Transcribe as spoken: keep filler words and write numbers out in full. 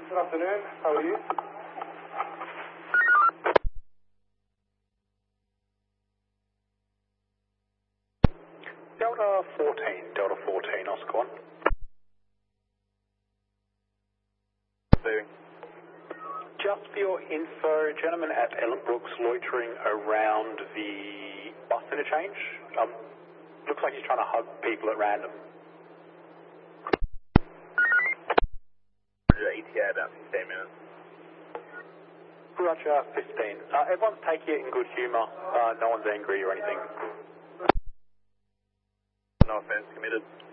Good afternoon. How are you? Delta fourteen, Delta fourteen, Oscar one. Moving. Just for your info, gentlemen at Ellenbrooks loitering around the bus interchange. Um, looks like he's trying to hug people at random. E T A about fifteen minutes. Roger, fifteen. Uh, everyone's taking it in good humour. Uh, no one's angry or anything. No offence committed.